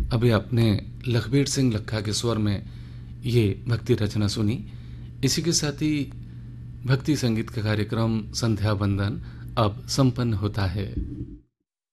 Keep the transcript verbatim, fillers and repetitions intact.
अभी आपने लखबीर सिंह लखा के स्वर में ये भक्ति रचना सुनी। इसी के साथ ही भक्ति संगीत का कार्यक्रम संध्या वंदन अब संपन्न होता है।